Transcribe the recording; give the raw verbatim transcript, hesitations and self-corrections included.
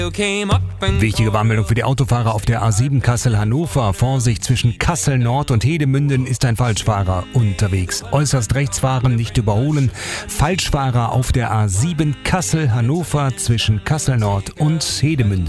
Wichtige Warnmeldung für die Autofahrer auf der A sieben Kassel-Hannover. Vorsicht, zwischen Kassel-Nord und Hedemünden ist ein Falschfahrer unterwegs. Äußerst rechts fahren, nicht überholen. Falschfahrer auf der A sieben Kassel-Hannover zwischen Kassel-Nord und Hedemünden.